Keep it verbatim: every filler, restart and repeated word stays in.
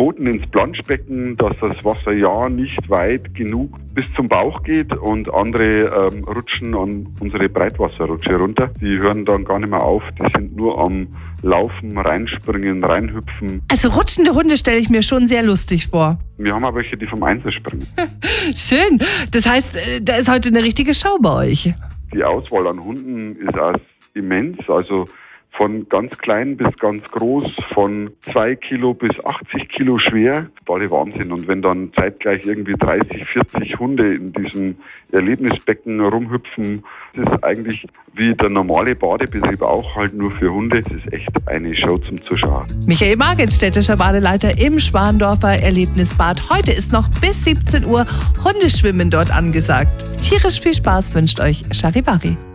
Pfoten ins Planschbecken, dass das Wasser ja nicht weit genug bis zum Bauch geht, und andere ähm, rutschen an unsere Breitwasserrutsche runter. Die hören dann gar nicht mehr auf, die sind nur am Laufen, reinspringen, reinhüpfen. Also rutschende Hunde stelle ich mir schon sehr lustig vor. Wir haben auch welche, die vom Einzel springen. Schön. Das heißt, da ist heute eine richtige Show bei euch. Die Auswahl an Hunden ist auch immens, also von ganz klein bis ganz groß, von zwei Kilo bis achtzig Kilo schwer. Tolle Wahnsinn. Und wenn dann zeitgleich irgendwie dreißig, vierzig Hunde in diesem Erlebnisbecken rumhüpfen, das ist eigentlich wie der normale Badebetrieb auch, halt nur für Hunde. Das ist echt eine Show zum Zuschauen. Michael Marget, städtischer Badeleiter im Schwandorfer Erlebnisbad. Heute ist noch bis siebzehn Uhr Hundeschwimmen dort angesagt. Tierisch viel Spaß wünscht euch Charivari.